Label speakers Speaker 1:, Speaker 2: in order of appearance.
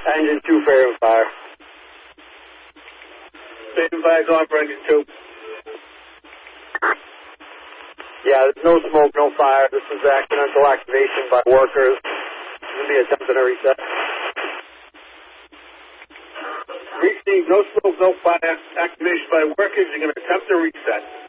Speaker 1: Engine 2 fair and fire.
Speaker 2: Fair and fire's on for engine 2.
Speaker 1: Yeah, there's no smoke, no fire. This is accidental activation by workers. This will be attempting a reset.
Speaker 2: Receive no smoke, no fire. Activation by workers. You're going to attempt to reset.